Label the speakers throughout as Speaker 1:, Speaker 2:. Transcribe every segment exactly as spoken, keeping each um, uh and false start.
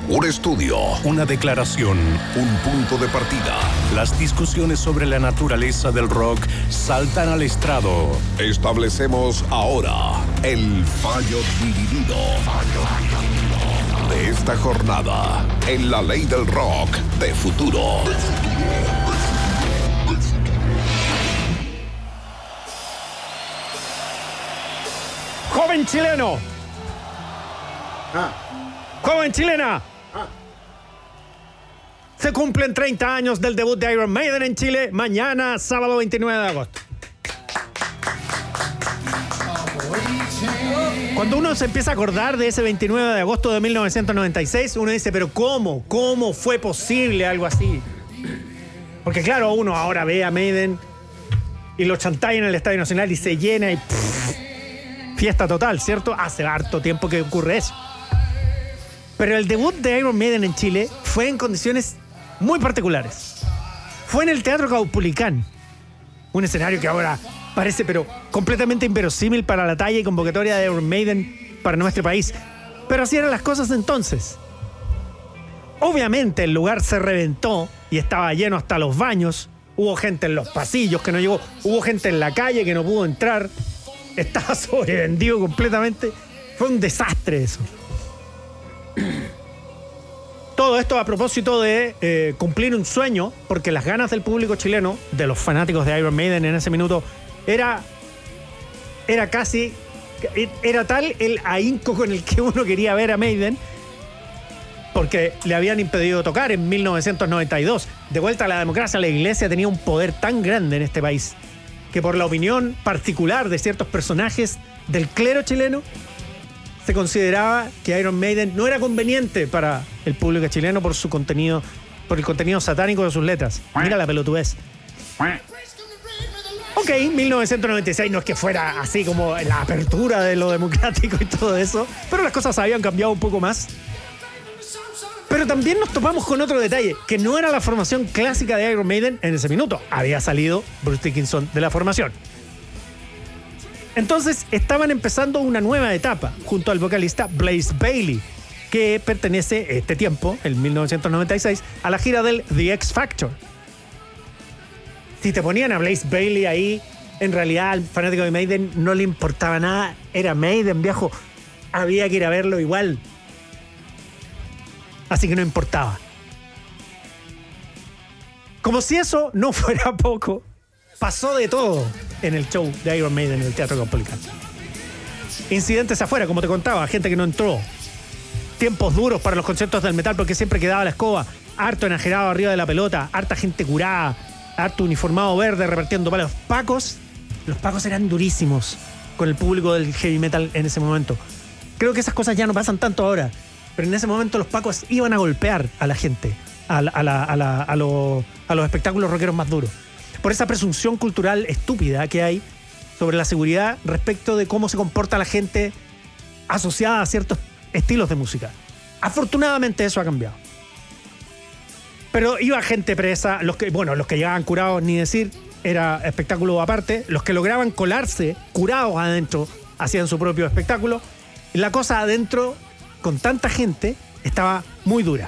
Speaker 1: Un estudio, una declaración, un punto de partida. Las discusiones sobre la naturaleza del rock saltan al estrado. Establecemos ahora el fallo dividido de esta jornada en la ley del rock de futuro.
Speaker 2: ¡Joven chileno!
Speaker 3: Ah.
Speaker 2: ¡Joven chilena!
Speaker 3: Ah.
Speaker 2: Se cumplen treinta años del debut de Iron Maiden en Chile, mañana, sábado veintinueve de agosto. Cuando uno se empieza a acordar de ese veintinueve de agosto de mil novecientos noventa y seis, uno dice, pero ¿cómo? ¿Cómo fue posible algo así? Porque claro, uno ahora ve a Maiden y lo chantáis en el Estadio Nacional y se llena y pff, fiesta total, ¿cierto? Hace harto tiempo que ocurre eso. Pero el debut de Iron Maiden en Chile fue en condiciones muy particulares. Fue en el Teatro Caupolicán, un escenario que ahora parece pero completamente inverosímil para la talla y convocatoria de Iron Maiden para nuestro país. Pero así eran las cosas entonces. Obviamente el lugar se reventó y estaba lleno hasta los baños. Hubo gente en los pasillos que no llegó. Hubo gente en la calle que no pudo entrar. Estaba sobrevendido completamente. Fue un desastre eso. Todo esto a propósito de eh, cumplir un sueño, porque las ganas del público chileno, de los fanáticos de Iron Maiden en ese minuto, era, era casi, era tal el ahínco con el que uno quería ver a Maiden, porque le habían impedido tocar en mil novecientos noventa y dos. De vuelta a la democracia, la iglesia tenía un poder tan grande en este país, que por la opinión particular de ciertos personajes del clero chileno, se consideraba que Iron Maiden no era conveniente para el público chileno por su contenido, por el contenido satánico de sus letras. Mira la pelotudez. Ok, mil novecientos noventa y seis no es que fuera así como la apertura de lo democrático y todo eso, pero las cosas habían cambiado un poco más. Pero también nos topamos con otro detalle, que no era la formación clásica de Iron Maiden en ese minuto. Había salido Bruce Dickinson de la formación. Entonces estaban empezando una nueva etapa junto al vocalista Blaze Bayley, que pertenece este tiempo, en mil novecientos noventa y seis, a la gira del The X Factor. Si te ponían a Blaze Bayley ahí, en realidad al fanático de Maiden no le importaba nada. Era Maiden, viejo. Había que ir a verlo igual. Así que no importaba. Como si eso no fuera poco, pasó de todo en el show de Iron Maiden en el Teatro Caupolicán. Incidentes afuera, como te contaba, gente que no entró. Tiempos duros para los conciertos del metal porque siempre quedaba la escoba. Harto enajerado arriba de la pelota, harta gente curada, harto uniformado verde repartiendo palos. Los pacos, los pacos eran durísimos con el público del heavy metal en ese momento. Creo que esas cosas ya no pasan tanto ahora, pero en ese momento los pacos iban a golpear a la gente, a, la, a, la, a, la, a, lo, a los espectáculos rockeros más duros. Por esa presunción cultural estúpida que hay sobre la seguridad respecto de cómo se comporta la gente asociada a ciertos estilos de música. Afortunadamente eso ha cambiado. Pero iba gente presa, los que, bueno, los que llegaban curados ni decir, era espectáculo aparte, los que lograban colarse curados adentro hacían su propio espectáculo. Y la cosa adentro, con tanta gente, estaba muy dura.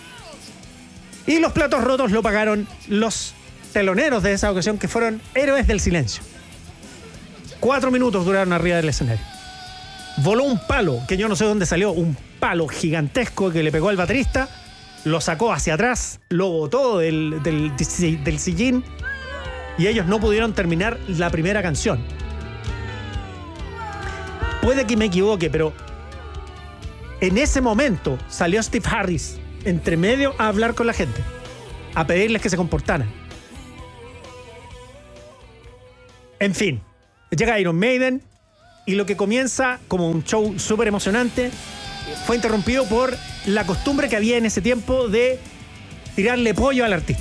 Speaker 2: Y los platos rotos lo pagaron los teloneros de esa ocasión, que fueron héroes del silencio. Cuatro minutos duraron arriba del escenario. Voló un palo, que yo no sé dónde salió, un palo gigantesco que le pegó al baterista, lo sacó hacia atrás, lo botó del, del, del sillín y ellos no pudieron terminar la primera canción. Puede que me equivoque, pero en ese momento salió Steve Harris entre medio a hablar con la gente, a pedirles que se comportaran. En fin, llega Iron Maiden y lo que comienza como un show súper emocionante fue interrumpido por la costumbre que había en ese tiempo de tirarle pollo al artista.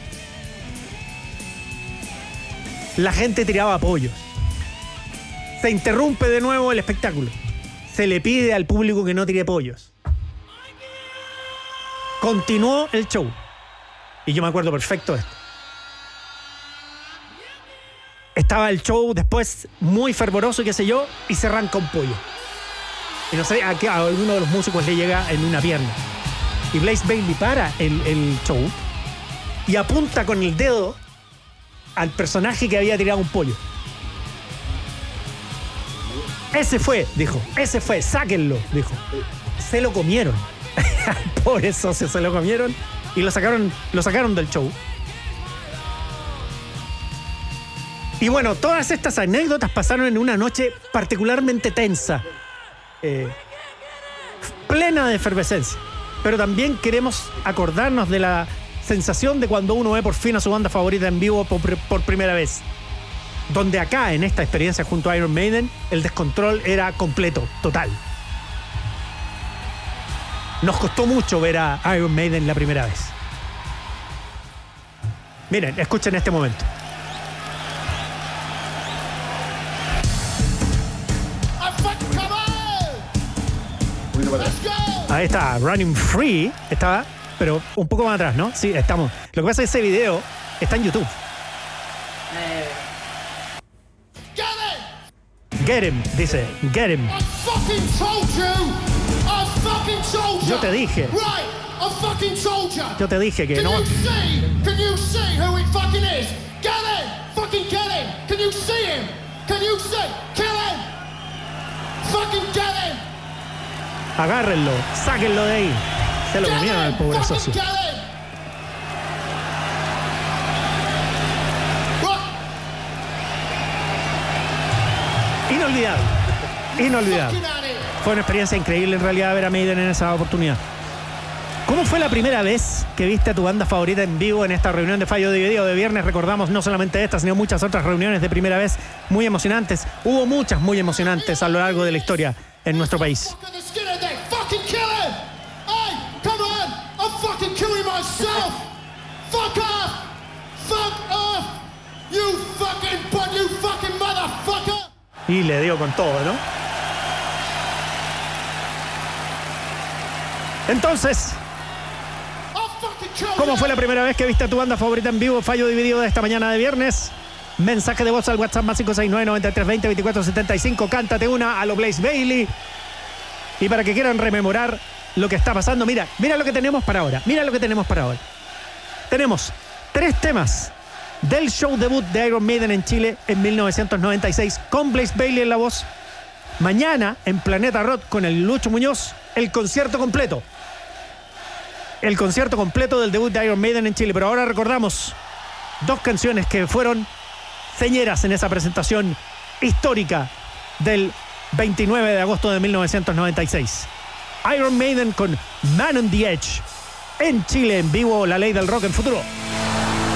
Speaker 2: La gente tiraba pollos. Se interrumpe de nuevo el espectáculo. Se le pide al público que no tire pollos. Continuó el show. Y yo me acuerdo perfecto de esto. Estaba el show después muy fervoroso y qué sé yo, y se arranca un pollo. Y no sé, a, qué, a alguno de los músicos le llega en una pierna. Y Blaze Bayley para el, el show y apunta con el dedo al personaje que había tirado un pollo. Ese fue, dijo, ese fue, sáquenlo, dijo. Se lo comieron. Pobre socio, se lo comieron y lo sacaron, lo sacaron del show. Y bueno, todas estas anécdotas pasaron en una noche particularmente tensa, eh, plena de efervescencia. Pero también queremos acordarnos de la sensación de cuando uno ve por fin a su banda favorita en vivo por, por primera vez. Donde acá, en esta experiencia junto a Iron Maiden, el descontrol era completo, total. Nos costó mucho ver a Iron Maiden la primera vez. Miren, escuchen este momento. Ahí está, Running Free. Estaba, pero un poco más atrás, ¿no? Sí, estamos. Lo que pasa es que ese video está en YouTube. Get him, dice. Get him. Yo te dije. Yo te dije que no. Agárrenlo, sáquenlo de ahí. Se lo comieron al pobre socio. Inolvidable. Inolvidable. Fue una experiencia increíble en realidad ver a Maiden en esa oportunidad. ¿Cómo fue la primera vez que viste a tu banda favorita en vivo en esta reunión de Fallo Dividido de viernes? Recordamos no solamente esta, sino muchas otras reuniones de primera vez muy emocionantes. Hubo muchas muy emocionantes a lo largo de la historia en nuestro país. Y le dio con todo, ¿no? Entonces, ¿cómo fue la primera vez que viste a tu banda favorita en vivo? Fallo Dividido de esta mañana de viernes. Mensaje de voz al WhatsApp más cinco seis nueve, nueve tres dos cero, veinticuatro setenta y cinco. Cántate una a lo Blaze Bayley. Y para que quieran rememorar lo que está pasando, mira, mira lo que tenemos para ahora. Mira lo que tenemos para ahora. Tenemos tres temas del show debut de Iron Maiden en Chile en mil novecientos noventa y seis con Blaze Bayley en la voz. Mañana en Planeta Rock con el Lucho Muñoz, el concierto completo. El concierto completo del debut de Iron Maiden en Chile. Pero ahora recordamos dos canciones que fueron señeras en esa presentación histórica del veintinueve de agosto de mil novecientos noventa y seis. Iron Maiden con Man on the Edge en Chile en vivo, la ley del rock en futuro.